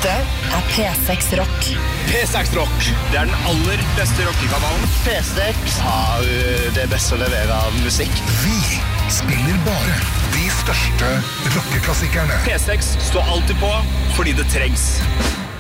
Dette P6 Rock. P6 Rock, det den aller beste rockekanalen. P6 har det beste å levere av musikk. Vi spiller bare de største rockeklassikerne. P6 står alltid på, fordi det trengs.